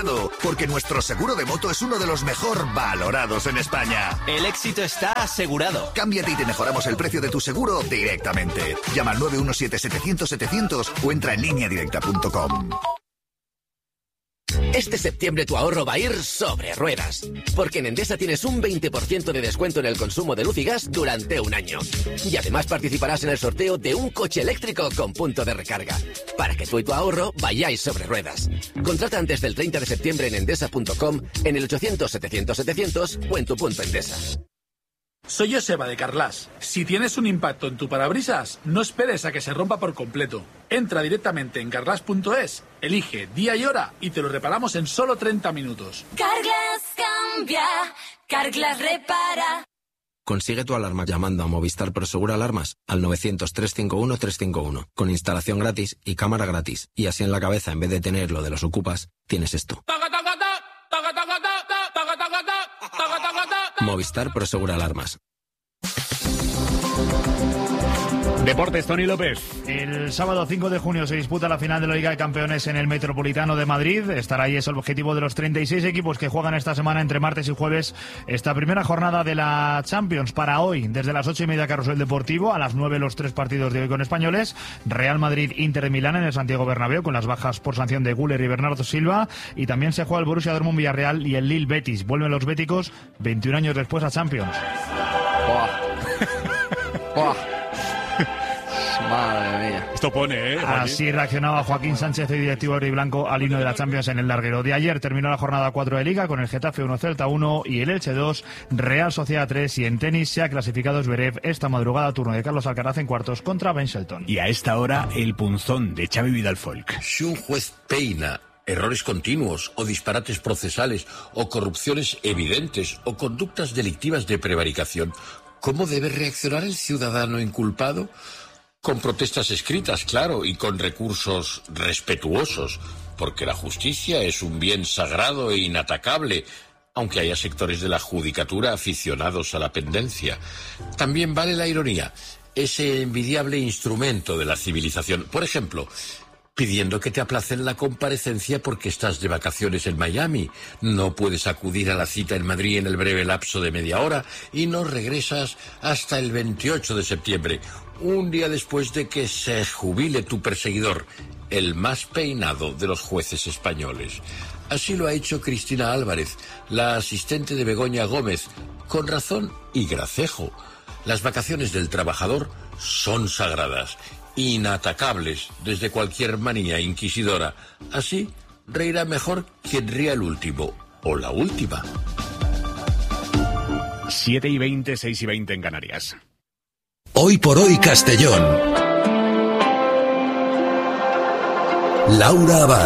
asegurado, porque nuestro seguro de moto es uno de los mejor valorados en España. El éxito está asegurado. Cámbiate y te mejoramos el precio de tu seguro directamente. Llama al 917-700-700 o entra en lineadirecta.com. Este septiembre tu ahorro va a ir sobre ruedas, porque en Endesa tienes un 20% de descuento en el consumo de luz y gas durante un año. Y además participarás en el sorteo de un coche eléctrico con punto de recarga, para que tú y tu ahorro vayáis sobre ruedas. Contrata antes del 30 de septiembre en endesa.com, en el 800-700-700 o en tu punto Endesa. Soy Joseba de Carglass. Si tienes un impacto en tu parabrisas, no esperes a que se rompa por completo. Entra directamente en carglass.es, elige día y hora y te lo reparamos en solo 30 minutos. Carglass cambia, Carglass repara. Consigue tu alarma llamando a Movistar Prosegur Alarmas al 900-351-351, con instalación gratis y cámara gratis. Y así en la cabeza, en vez de tener lo de los ocupas, tienes esto. Movistar Prosegur Alarmas. Deportes, Tony López. El sábado 5 de junio se disputa la final de la Liga de Campeones en el Metropolitano de Madrid. Estar ahí es el objetivo de los 36 equipos que juegan esta semana entre martes y jueves esta primera jornada de la Champions. Para hoy, desde las 8:30 Carrusel Deportivo, a las 9 los 3 partidos de hoy con españoles. Real Madrid, Inter de Milán en el Santiago Bernabéu con las bajas por sanción de Güler y Bernardo Silva. Y también se juega el Borussia Dortmund Villarreal y el Lille Betis. Vuelven los béticos 21 años después a Champions. Madre mía. Esto pone, Así reaccionaba Joaquín Sánchez, el directivo rojiblanco, al himno de la Champions en el larguero. De ayer terminó la jornada 4 de Liga con el Getafe 1, Celta 1 y el Elche 2, Real Sociedad 3. Y en tenis se ha clasificado Zverev esta madrugada, turno de Carlos Alcaraz en cuartos contra Ben Shelton. Y a esta hora, el punzón de Xavi Vidal-Folk. Si un juez peina errores continuos o disparates procesales o corrupciones evidentes o conductas delictivas de prevaricación, ¿cómo debe reaccionar el ciudadano inculpado? Con protestas escritas, claro, y con recursos respetuosos, porque la justicia es un bien sagrado e inatacable, aunque haya sectores de la judicatura aficionados a la pendencia. También vale la ironía, ese envidiable instrumento de la civilización. Por ejemplo, pidiendo que te aplacen la comparecencia porque estás de vacaciones en Miami, no puedes acudir a la cita en Madrid en el breve lapso de media hora y no regresas hasta el 28 de septiembre, un día después de que se jubile tu perseguidor, el más peinado de los jueces españoles. Así lo ha hecho Cristina Álvarez, la asistente de Begoña Gómez, con razón y gracejo. Las vacaciones del trabajador son sagradas, inatacables desde cualquier manía inquisidora. Así reirá mejor quien ría el último o la última. 7:20, 6:20 en Canarias. Hoy por hoy Castellón. Laura Abad.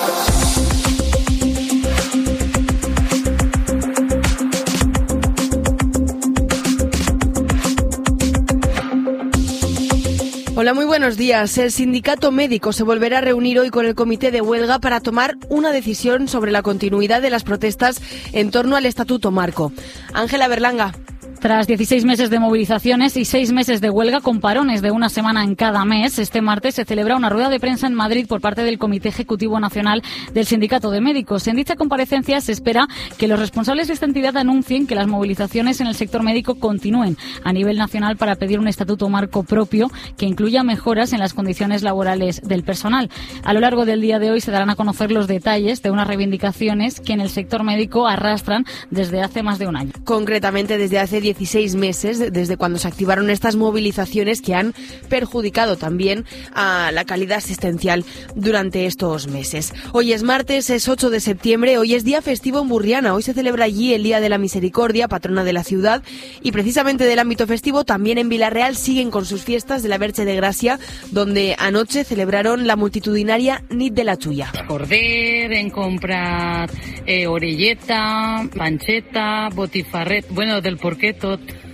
Hola, muy buenos días. El sindicato médico se volverá a reunir hoy con el comité de huelga para tomar una decisión sobre la continuidad de las protestas en torno al Estatuto Marco. Ángela Berlanga. Tras 16 meses de movilizaciones y 6 meses de huelga con parones de una semana en cada mes, este martes se celebra una rueda de prensa en Madrid por parte del Comité Ejecutivo Nacional del Sindicato de Médicos. En dicha comparecencia se espera que los responsables de esta entidad anuncien que las movilizaciones en el sector médico continúen a nivel nacional para pedir un estatuto marco propio que incluya mejoras en las condiciones laborales del personal. A lo largo del día de hoy se darán a conocer los detalles de unas reivindicaciones que en el sector médico arrastran desde hace más de un año. Concretamente desde hace 16 meses, desde cuando se activaron estas movilizaciones que han perjudicado también a la calidad asistencial durante estos meses. Hoy es martes, es 8 de septiembre, hoy es día festivo en Burriana, hoy se celebra allí el Día de la Misericordia, patrona de la ciudad, y precisamente del ámbito festivo también en Vila-real siguen con sus fiestas de la Verge de Gràcia, donde anoche celebraron la multitudinaria Nit de la Chulla. Corder, hem comprat orelleta, panxeta, botifarret, bueno, del porquet tot.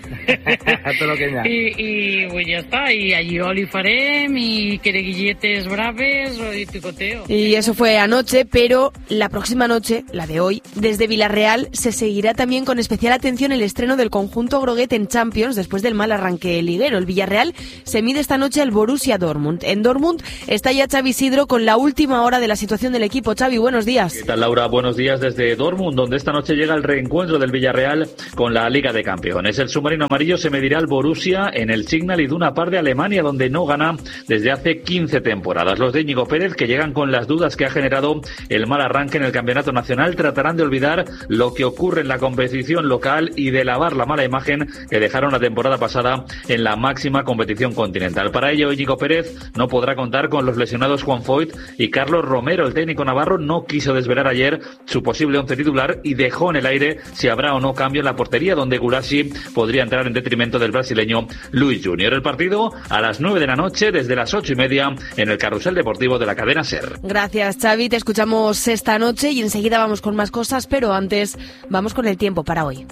I pues ja està, i allí li farem, i quereguilletes braves, i picoteo. Y eso fue anoche, pero la próxima noche, la de hoy, desde Villarreal se seguirá también con especial atención el estreno del conjunto groguet en Champions después del mal arranque liguero. El Villarreal se mide esta noche al Borussia Dortmund. En Dortmund está ya Xavi Isidro con la última hora de la situación del equipo. Xavi, buenos días. ¿Qué tal, Laura? Buenos días desde Dortmund, donde esta noche llega el reencuentro del Villarreal con la Liga de Campeones. El submarino amarillo se medirá al Borussia en el Signal Iduna Park de Alemania, donde no gana desde hace 15 temporadas. Los de Íñigo Pérez, que llegan con las dudas que ha generado el mal arranque en el campeonato nacional, tratarán de olvidar lo que ocurre en la competición local y de lavar la mala imagen que dejaron la temporada pasada en la máxima competición continental. Para ello, Íñigo Pérez no podrá contar con los lesionados Juan Foyt y Carlos Romero. El técnico navarro no quiso desvelar ayer su posible once titular y dejó en el aire si habrá o no cambio en la portería, donde Gulassi podría entrar en detrimento del brasileño Luis Junior. El partido a las 9 de la noche, desde las 8:30, en el Carrusel Deportivo de la cadena SER. Gracias, Xavi. Te escuchamos esta noche y enseguida vamos con más cosas, pero antes vamos con el tiempo para hoy.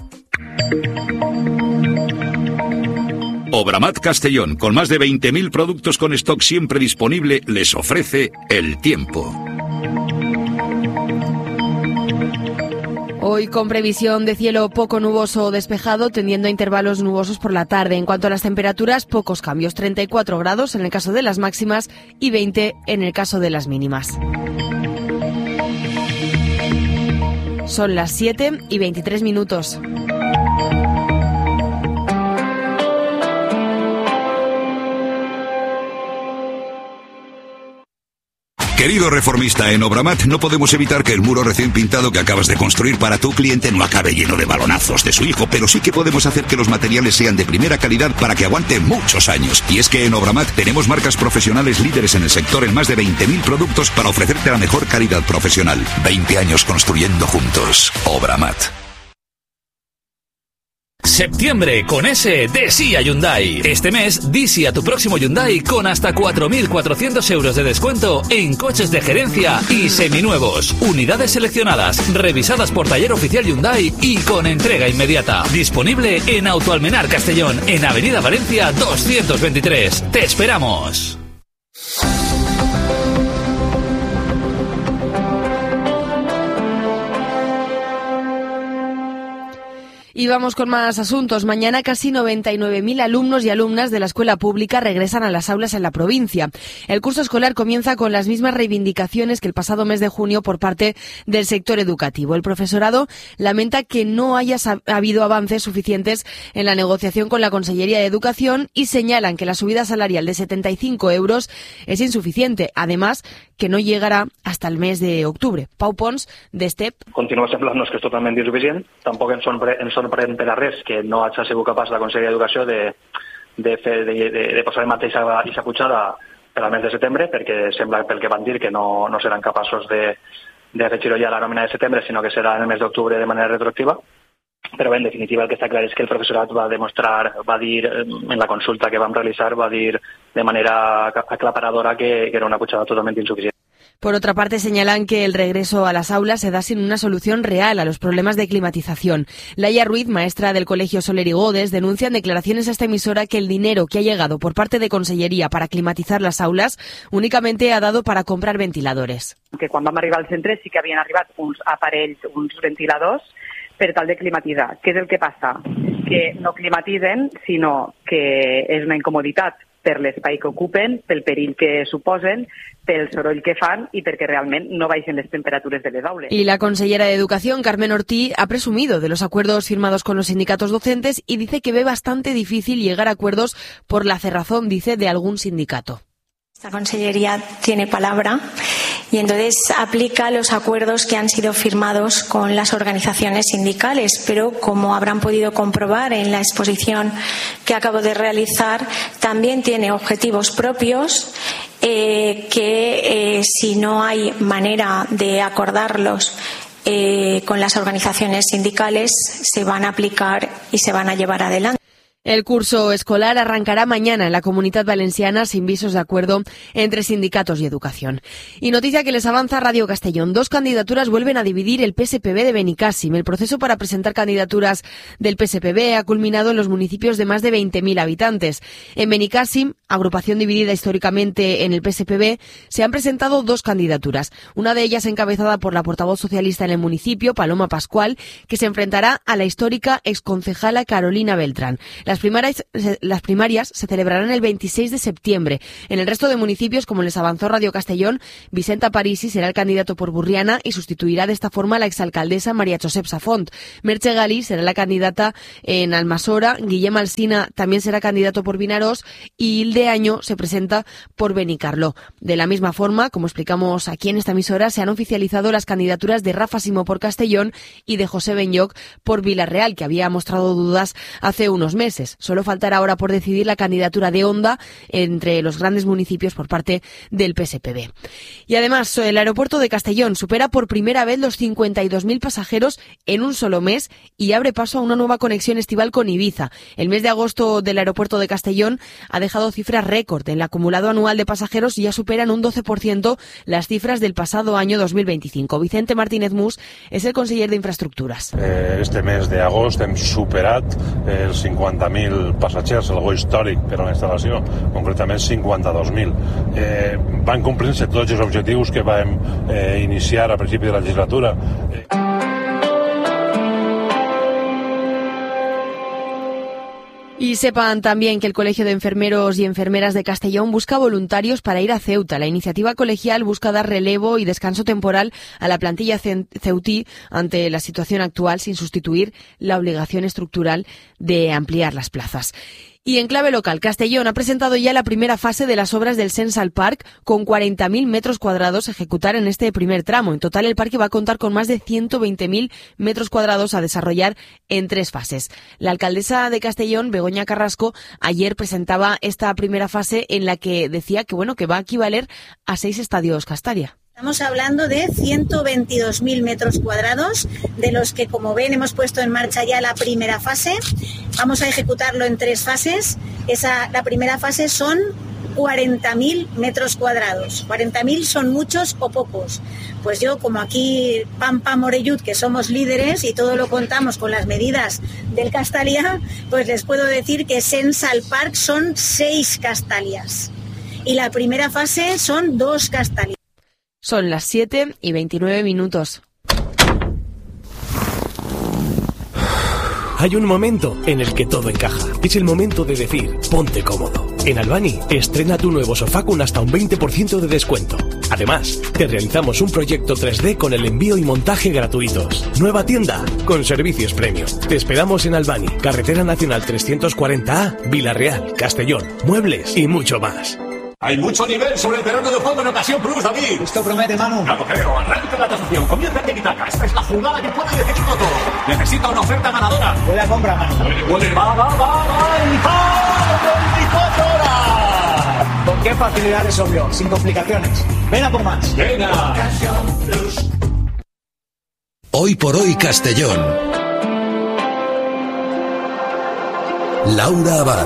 Obramat Castellón, con más de 20.000 productos con stock siempre disponible, les ofrece el tiempo. Hoy con previsión de cielo poco nuboso o despejado, tendiendo a intervalos nubosos por la tarde. En cuanto a las temperaturas, pocos cambios. 34 grados en el caso de las máximas y 20 en el caso de las mínimas. Son las 7:23. Querido reformista, en Obramat no podemos evitar que el muro recién pintado que acabas de construir para tu cliente no acabe lleno de balonazos de su hijo, pero sí que podemos hacer que los materiales sean de primera calidad para que aguante muchos años. Y es que en Obramat tenemos marcas profesionales líderes en el sector en más de 20.000 productos para ofrecerte la mejor calidad profesional. 20 años construyendo juntos. Obramat. Septiembre con S de Sí a Hyundai. Este mes, di sí a tu próximo Hyundai con hasta 4.400 euros de descuento en coches de gerencia y seminuevos. Unidades seleccionadas, revisadas por Taller Oficial Hyundai y con entrega inmediata. Disponible en Autoalmenar Castellón, en Avenida Valencia 223. ¡Te esperamos! Y vamos con más asuntos. Mañana casi 99.000 alumnos y alumnas de la escuela pública regresan a las aulas en la provincia. El curso escolar comienza con las mismas reivindicaciones que el pasado mes de junio por parte del sector educativo. El profesorado lamenta que no haya habido avances suficientes en la negociación con la Consellería de Educación y señalan que la subida salarial de 75 euros es insuficiente. Además, que no llegarà hasta el mes de octubre. Pau Pons, de STEP. Continua semblant-nos que és totalment insuficient. Tampoc ens sorprèn per a res que no hagi sigut capaç la Conselleria d'Educació de posar en marxa aquesta pujada per al mes de setembre, perquè sembla, pel que van dir, que no seran capaços de fer-ho ja la nòmina de setembre, sinó que serà en el mes d'octubre de manera retroactiva. Però bé, en definitiva, el que està clar és que el professorat va dir en la consulta que vam realitzar, va dir de manera aclaparadora que era una pujada totalment insuficient. Por otra parte, señalan que el regreso a las aulas se da sin una solución real a los problemas de climatización. Laia Ruiz, maestra del Colegio Soler y Godes, denuncia en declaraciones a esta emisora que el dinero que ha llegado por parte de Conselleria para climatizar las aulas únicamente ha dado para comprar ventiladores. Que quan vam arribar al centre sí que havien arribat uns aparells, uns ventiladors, per tal de climatitzar. Què és el que passa? Que no climatitzen, sinó que és una incomoditat per l'espai que ocupen, pel perill que suposen, pel soroll que fan y porque realmente no baixen las temperaturas de les aules. Y la consellera de Educación, Carmen Ortí, ha presumido de los acuerdos firmados con los sindicatos docentes y dice que ve bastante difícil llegar a acuerdos por la cerrazón, dice, de algún sindicato. Esta consellería tiene palabra y entonces aplica los acuerdos que han sido firmados con las organizaciones sindicales, pero como habrán podido comprobar en la exposición que acabo de realizar, también tiene objetivos propios que si no hay manera de acordarlos con las organizaciones sindicales se van a aplicar y se van a llevar adelante. El curso escolar arrancará mañana en la Comunitat Valenciana sin visos de acuerdo entre sindicatos y educación. Y noticia que les avanza Radio Castellón. 2 candidaturas vuelven a dividir el PSPB de Benicàssim. El proceso para presentar candidaturas del PSPB ha culminado en los municipios de más de 20.000 habitantes. En Benicàssim, agrupación dividida históricamente en el PSPB, se han presentado 2 candidaturas. Una de ellas encabezada por la portavoz socialista en el municipio, Paloma Pascual, que se enfrentará a la histórica exconcejala Carolina Beltrán. Las primarias se celebrarán el 26 de septiembre. En el resto de municipios, como les avanzó Radio Castellón, Vicenta Parisi será el candidato por Burriana y sustituirá de esta forma a la exalcaldesa María Josep Safont. Merche Galí será la candidata en Almassora, Guillem Alsina también será candidato por Vinaròs y Hilde Año se presenta por Benicarló. De la misma forma, como explicamos aquí en esta emisora, se han oficializado las candidaturas de Rafa Simó por Castellón y de José Benlloch por Vila-real, que había mostrado dudas hace unos meses. Solo faltará ahora por decidir la candidatura de Onda entre los grandes municipios por parte del PSPB. Y además, el aeropuerto de Castellón supera por primera vez los 52.000 pasajeros en un solo mes y abre paso a una nueva conexión estival con Ibiza. El mes de agosto del aeropuerto de Castellón ha dejado cifras récord. En el acumulado anual de pasajeros ya superan un 12% las cifras del pasado año 2025. Vicente Martínez Mus és el conseller d'Infraestructuras. Este mes de agost hem superat els 50.000 passatgers, algo històric per a la instal·lació, concretament 52.000. Van complint-se tots els objectius que vam iniciar a principi de la legislatura. Y sepan también que el Colegio de Enfermeros y Enfermeras de Castellón busca voluntarios para ir a Ceuta. La iniciativa colegial busca dar relevo y descanso temporal a la plantilla ceutí ante la situación actual sin sustituir la obligación estructural de ampliar las plazas. Y en clave local, Castellón ha presentado ya la primera fase de las obras del Central Park con 40.000 metros cuadrados a ejecutar en este primer tramo. En total, el parque va a contar con más de 120.000 metros cuadrados a desarrollar en 3 fases. La alcaldesa de Castellón, Begoña Carrasco, ayer presentaba esta primera fase en la que decía que va a equivaler a 6 estadios Castalia. Estamos hablando de 122.000 metros cuadrados, de los que, como ven, hemos puesto en marcha ya la primera fase. Vamos a ejecutarlo en 3 fases. La primera fase son 40.000 metros cuadrados. 40.000 son muchos o pocos. Pues yo, como aquí Pampa Morellut, que somos líderes y todo lo contamos con las medidas del Castalia, pues les puedo decir que Central Park son 6 Castalias. Y la primera fase son 2 Castalias. Son las 7:29. Hay un momento en el que todo encaja. Es el momento de decir, ponte cómodo. En Albany, estrena tu nuevo sofá con hasta un 20% de descuento. Además, te realizamos un proyecto 3D con el envío y montaje gratuitos. Nueva tienda con servicios premium. Te esperamos en Albany, Carretera Nacional 340A, Vila-real, Castellón, muebles y mucho más. Hay mucho nivel sobre el terreno de juego en Ocasión Plus, David. Esto promete, Manu. No lo creo. Arranca la tasación. Comienza el tiki-taka. Esta es la jugada que puede decidirlo todo. Necesita una oferta ganadora. Puede a compra, Manu. Puede. Va. ¡En 24 horas! ¿Con qué facilidad resolvió? Sin complicaciones. Ven a por más. Venga. Ocasión Plus. Hoy por hoy Castellón. Laura Abad.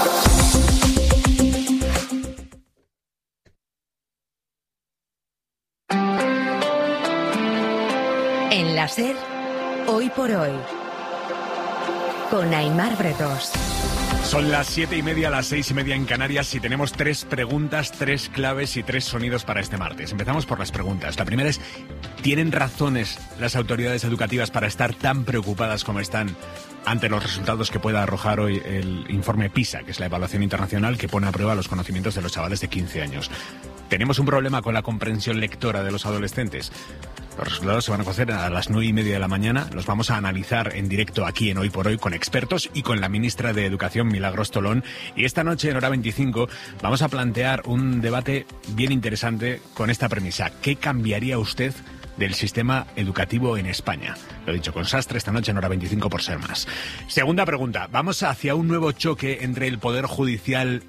En la SER, Hoy por hoy, con Aimar Bredós. Son las 7:30, las 6:30 en Canarias y tenemos 3 preguntas, 3 claves y 3 sonidos para este martes. Empezamos por las preguntas. La primera es, ¿tienen razones las autoridades educativas para estar tan preocupadas como están ante los resultados que pueda arrojar hoy el informe PISA, que es la evaluación internacional que pone a prueba los conocimientos de los chavales de 15 años? ¿Tenemos un problema con la comprensión lectora de los adolescentes? Los resultados se van a conocer a las 9:30 de la mañana. Los vamos a analizar en directo aquí en Hoy por Hoy con expertos y con la ministra de Educación, Milagros Tolón. Y esta noche, en hora 25, vamos a plantear un debate bien interesante con esta premisa. ¿Qué cambiaría usted del sistema educativo en España? Lo he dicho con Sastre esta noche en hora 25 por ser más. Segunda pregunta. Vamos hacia un nuevo choque entre el Poder Judicial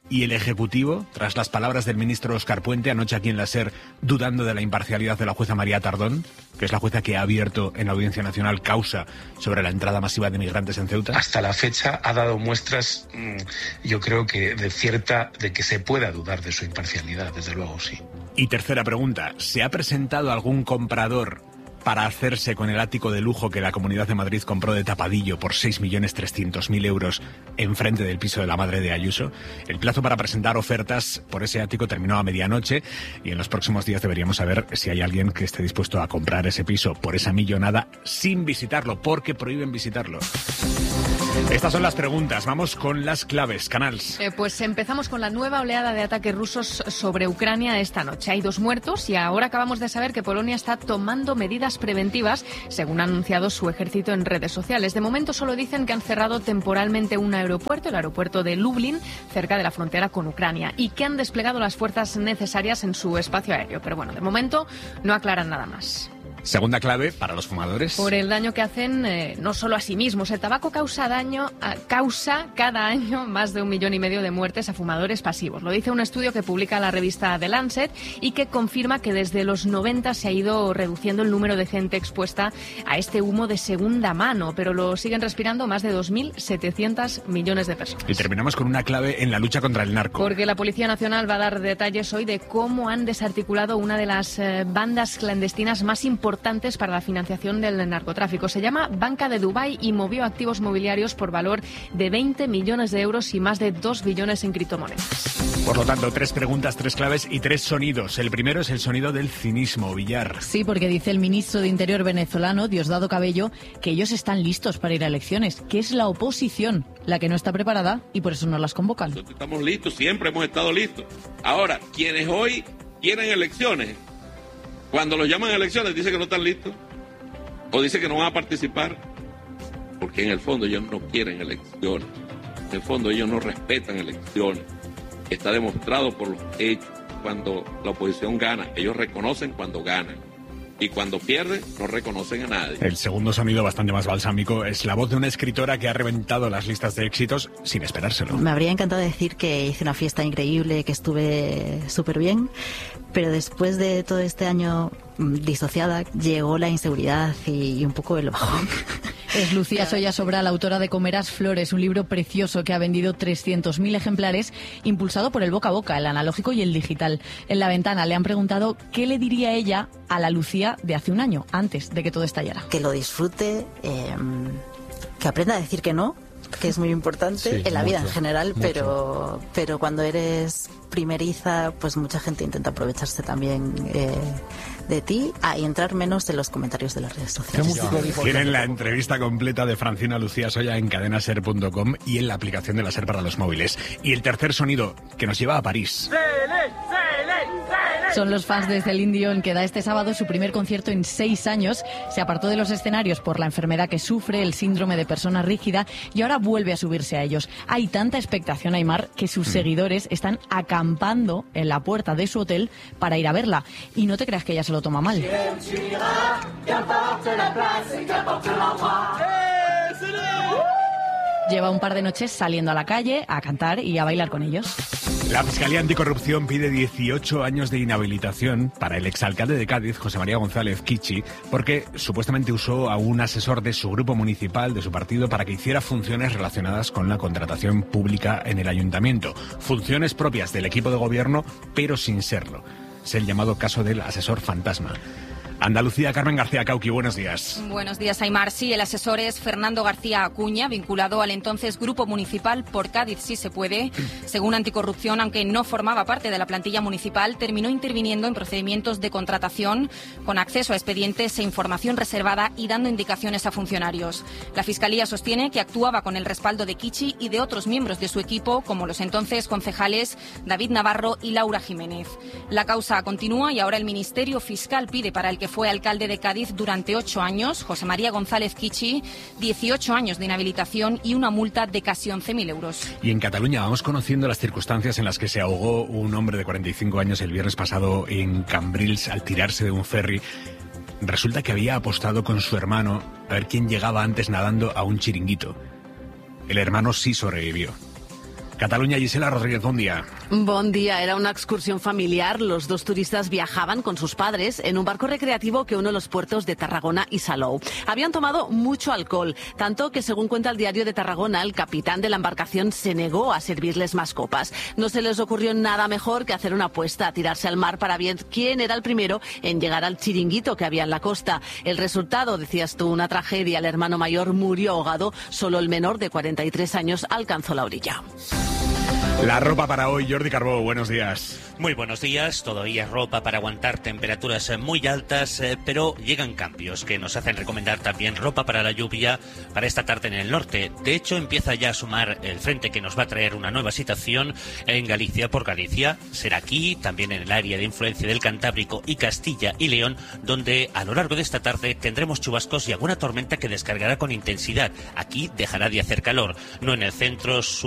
y el Ejecutivo, tras las palabras del ministro Óscar Puente anoche aquí en la SER, dudando de la imparcialidad de la jueza María Tardón, que es la jueza que ha abierto en la Audiencia Nacional causa sobre la entrada masiva de migrantes en Ceuta? Hasta la fecha ha dado muestras, yo creo que de que se pueda dudar de su imparcialidad, desde luego, sí. Y tercera pregunta, ¿se ha presentado algún comprador para hacerse con el ático de lujo que la Comunidad de Madrid compró de tapadillo por 6.300.000 euros enfrente del piso de la madre de Ayuso? El plazo para presentar ofertas por ese ático terminó a medianoche y en los próximos días deberíamos saber si hay alguien que esté dispuesto a comprar ese piso por esa millonada sin visitarlo, porque prohíben visitarlo. Estas son las preguntas. Vamos con las claves. Canals. Pues empezamos con la nueva oleada de ataques rusos sobre Ucrania esta noche. Hay 2 muertos y ahora acabamos de saber que Polonia está tomando medidas preventivas, según ha anunciado su ejército en redes sociales. De momento solo dicen que han cerrado temporalmente un aeropuerto, el aeropuerto de Lublin, cerca de la frontera con Ucrania, y que han desplegado las fuerzas necesarias en su espacio aéreo. Pero bueno, de momento no aclaran nada más. Segunda clave para los fumadores. Por el daño que hacen no solo a sí mismos. El tabaco causa cada año más de 1,5 millones de muertes a fumadores pasivos. Lo dice un estudio que publica la revista The Lancet y que confirma que desde los 90 se ha ido reduciendo el número de gente expuesta a este humo de segunda mano, pero lo siguen respirando más de 2.700 millones de personas. Y terminamos con una clave en la lucha contra el narco. Porque la Policía Nacional va a dar detalles hoy de cómo han desarticulado una de las bandas clandestinas más importantes para la financiación del narcotráfico. Se llama Banca de Dubái y movió activos mobiliarios por valor de 20 millones de euros y más de 2 billones en criptomonedas. Por lo tanto, 3 preguntas, 3 claves y 3 sonidos. El primero es el sonido del cinismo, Villar. Sí, porque dice el ministro de Interior venezolano, Diosdado Cabello, que ellos están listos para ir a elecciones, que es la oposición la que no está preparada y por eso no las convocan. Nosotros estamos listos, siempre hemos estado listos. Ahora, quienes hoy quieren elecciones, cuando los llaman a elecciones dicen que no están listos o dicen que no van a participar, porque en el fondo ellos no quieren elecciones, en el fondo ellos no respetan elecciones. Está demostrado por los hechos. Cuando la oposición gana, ellos reconocen cuando ganan, y cuando pierden no reconocen a nadie. El segundo sonido, bastante más balsámico, es la voz de una escritora que ha reventado las listas de éxitos sin esperárselo. Me habría encantado decir que hice una fiesta increíble, que estuve súper bien, pero después de todo este año disociada llegó la inseguridad y un poco el bajón. Es Lucía Soya Sobral, autora de Comerás Flores, un libro precioso que ha vendido 300.000 ejemplares, impulsado por el boca a boca, el analógico y el digital. En La Ventana le han preguntado qué le diría ella a la Lucía de hace un año, antes de que todo estallara. Que lo disfrute, que aprenda a decir que no, que es muy importante en la vida en general, pero cuando eres primeriza, pues mucha gente intenta aprovecharse también de ti y entrar menos en los comentarios de las redes sociales. Tienen la entrevista completa de Francina Lucía Soya en cadenaser.com y en la aplicación de la SER para los móviles. Y el tercer sonido, que nos lleva a París. Son los fans de Celine Dion, que da este sábado su primer concierto en 6 años. Se apartó de los escenarios por la enfermedad que sufre, el síndrome de persona rígida, y ahora vuelve a subirse a ellos. Hay tanta expectación, Aimar, que sus seguidores están acampando en la puerta de su hotel para ir a verla. Y no te creas que ella se lo toma mal. Lleva un par de noches saliendo a la calle a cantar y a bailar con ellos. La Fiscalía Anticorrupción pide 18 años de inhabilitación para el exalcalde de Cádiz, José María González Kichi, porque supuestamente usó a un asesor de su grupo municipal, de su partido, para que hiciera funciones relacionadas con la contratación pública en el ayuntamiento. Funciones propias del equipo de gobierno, pero sin serlo. Es el llamado caso del asesor fantasma. Andalucía, Carmen García Cauqui, buenos días. Buenos días, Aimar. Sí, el asesor es Fernando García Acuña, vinculado al entonces Grupo Municipal Por Cádiz Sí Se Puede. Según Anticorrupción, aunque no formaba parte de la plantilla municipal, terminó interviniendo en procedimientos de contratación con acceso a expedientes e información reservada y dando indicaciones a funcionarios. La Fiscalía sostiene que actuaba con el respaldo de Kichi y de otros miembros de su equipo, como los entonces concejales David Navarro y Laura Jiménez. La causa continúa y ahora el Ministerio Fiscal pide para el que fue alcalde de Cádiz durante 8 años, José María González Kichi, 18 años de inhabilitación y una multa de casi 11.000 euros. Y en Cataluña vamos conociendo las circunstancias en las que se ahogó un hombre de 45 años el viernes pasado en Cambrils al tirarse de un ferry. Resulta que había apostado con su hermano a ver quién llegaba antes nadando a un chiringuito. El hermano sí sobrevivió. Cataluña, Gisela Rodríguez, buen día. Bon día, era una excursión familiar. Los dos turistas viajaban con sus padres en un barco recreativo que une los puertos de Tarragona y Salou. Habían tomado mucho alcohol, tanto que, según cuenta el Diario de Tarragona, el capitán de la embarcación se negó a servirles más copas. No se les ocurrió nada mejor que hacer una apuesta, tirarse al mar para ver quién era el primero en llegar al chiringuito que había en la costa. El resultado, decías tú, una tragedia. El hermano mayor murió ahogado, solo el menor de 43 años alcanzó la orilla. La ropa para hoy, Jordi Carbó, buenos días. Muy buenos días, todavía ropa para aguantar temperaturas muy altas, pero llegan cambios que nos hacen recomendar también ropa para la lluvia para esta tarde en el norte. De hecho, empieza ya a sumar el frente que nos va a traer una nueva situación en Galicia por Galicia. Será aquí, también en el área de influencia del Cantábrico y Castilla y León, donde a lo largo de esta tarde tendremos chubascos y alguna tormenta que descargará con intensidad. Aquí dejará de hacer calor, no en el centro,